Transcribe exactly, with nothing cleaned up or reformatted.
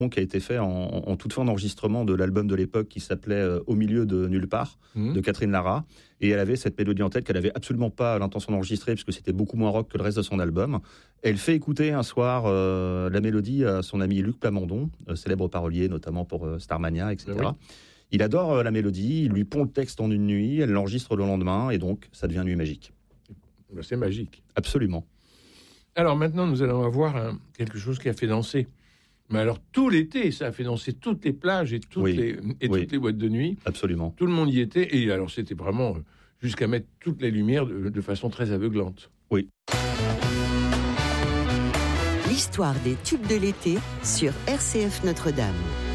qui a été fait en, en toute fin d'enregistrement de l'album de l'époque qui s'appelait euh, Au milieu de nulle part, mmh. de Catherine Lara. Et elle avait cette mélodie en tête qu'elle n'avait absolument pas l'intention d'enregistrer puisque c'était beaucoup moins rock que le reste de son album. Elle fait écouter un soir euh, la mélodie à son ami Luc Plamondon, euh, célèbre parolier notamment pour euh, Starmania, et cetera. Oui. Il adore euh, la mélodie, il lui pond le texte en une nuit, elle l'enregistre le lendemain et donc ça devient Nuit magique. C'est magique. Absolument. Alors maintenant, nous allons avoir hein, quelque chose qui a fait danser. Mais alors, tout l'été, ça a fait danser toutes les plages et toutes, oui. les, et oui. toutes les boîtes de nuit. Absolument. Tout le monde y était. Et alors, c'était vraiment jusqu'à mettre toutes les lumières de, de façon très aveuglante. Oui. L'histoire des tubes de l'été sur R C F Notre-Dame.